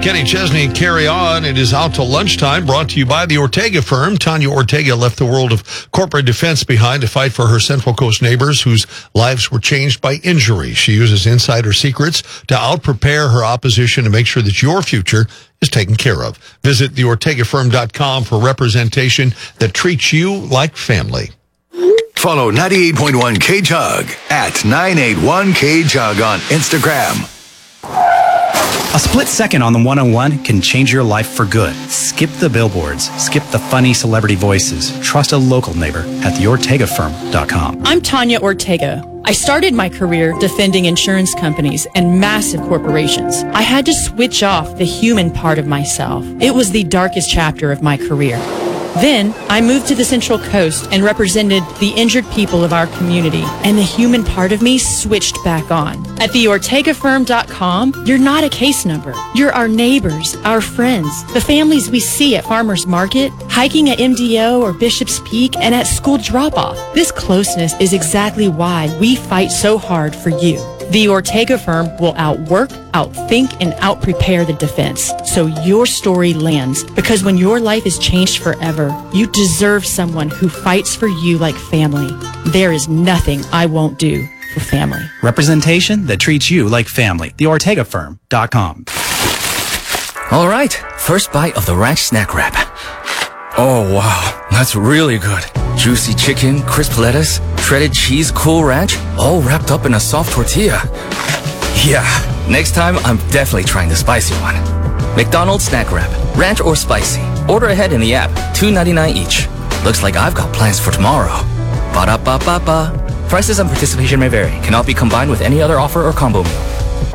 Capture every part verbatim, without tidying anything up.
Kenny Chesney, Carry On. It is out to lunchtime, brought to you by the Ortega firm. Tanya Ortega left the world of corporate defense behind to fight for her Central Coast neighbors whose lives were changed by injury. She uses insider secrets to out-prepare her opposition to make sure that your future is taken care of. Visit the ortega firm dot com for representation that treats you like family. Follow ninety-eight point one K-Jug at nine eight one K-Jug on Instagram. A split second on the one oh one can change your life for good. Skip the billboards. Skip the funny celebrity voices. Trust a local neighbor at the ortega firm dot com. I'm Tanya Ortega. I started my career defending insurance companies and massive corporations. I had to switch off the human part of myself. It was the darkest chapter of my career. Then, I moved to the Central Coast and represented the injured people of our community, and the human part of me switched back on. At the ortega firm dot com, you're not a case number. You're our neighbors, our friends, the families we see at Farmers Market, hiking at M D O or Bishop's Peak, and at school drop-off. This closeness is exactly why we fight so hard for you. The Ortega firm will outwork, outthink, and outprepare the defense so your story lands. Because when your life is changed forever, you deserve someone who fights for you like family. There is nothing I won't do for family. Representation that treats you like family. the ortega firm dot com. All right, first bite of the ranch snack wrap. Oh, wow, that's really good. Juicy chicken, crisp lettuce, shredded cheese, Cool Ranch, all wrapped up in a soft tortilla. Yeah, next time I'm definitely trying the spicy one. McDonald's snack wrap, ranch or spicy. Order ahead in the app, two ninety-nine each. Looks like I've got plans for tomorrow. Ba-da-ba-ba-ba. Prices and participation may vary. Cannot be combined with any other offer or combo meal.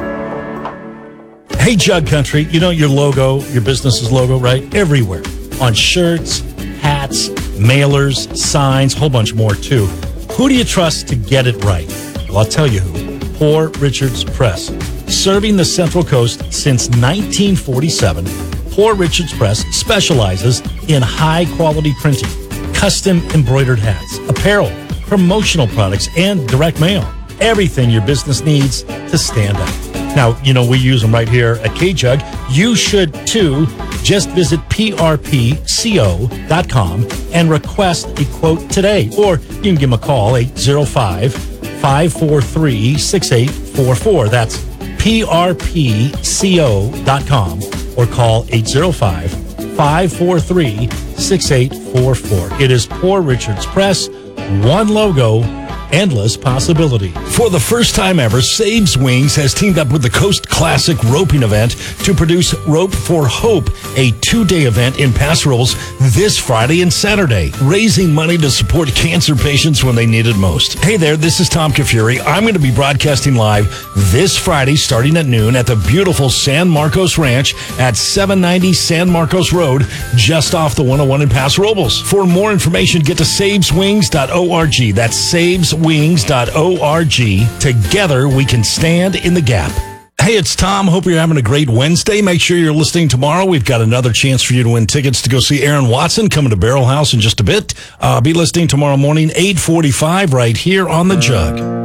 Hey, Jug Country, you know your logo, your business's logo, right? Everywhere. On shirts, hats, mailers, signs, whole bunch more too. Who do you trust to get it right? Well, I'll tell you who. Poor Richard's Press. Serving the Central Coast since nineteen forty-seven, Poor Richard's Press specializes in high-quality printing, custom embroidered hats, apparel, promotional products, and direct mail. Everything your business needs to stand out. Now, you know, we use them right here at K-Jug. You should, too. Just visit P R P co dot com and request a quote today. Or you can give them a call, eight zero five, five four three, six eight four four. That's P R P co dot com. Or call eight zero five, five four three, six eight four four. It is Poor Richard's Press. One logo, endless possibility. For the first time ever, Saves Wings has teamed up with the Coast Classic Roping Event to produce Rope for Hope, a two-day event in Paso Robles this Friday and Saturday, raising money to support cancer patients when they need it most. Hey there, this is Tom Kafuri. I'm going to be broadcasting live this Friday starting at noon at the beautiful San Marcos Ranch at seven ninety San Marcos Road, just off the one oh one in Paso Robles. For more information, get to saves wings dot org. That's saves wings dot org. Together, we can stand in the gap. Hey, it's Tom. Hope you're having a great Wednesday. Make sure you're listening tomorrow. We've got another chance for you to win tickets to go see Aaron Watson coming to Barrel House in just a bit. Uh, be listening tomorrow morning, eight forty-five, right here on The Jug.